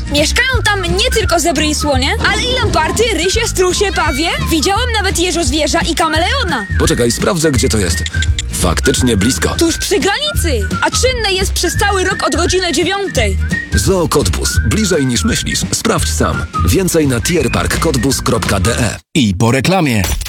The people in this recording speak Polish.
Mieszkają tam nie tylko zebry i słonie, ale i lamparty, rysie, strusie, pawie. Widziałem nawet jeżozwierza i kameleona. Poczekaj, sprawdzę, gdzie to jest. Faktycznie blisko. Tuż przy granicy, a czynne jest przez cały rok od godziny 9. Zoo Cottbus. Bliżej niż myślisz. Sprawdź sam. Więcej na tierparkkotbus.de. I po reklamie.